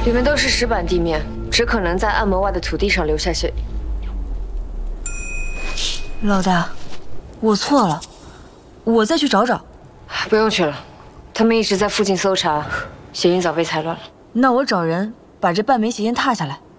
里面都是石板地面，只可能在暗门外的土地上留下血。 老大，我错了，我再去找找。 不用去了，他们一直在附近搜查，血印早被踩乱了。 那我找人把这半枚血印踏下来。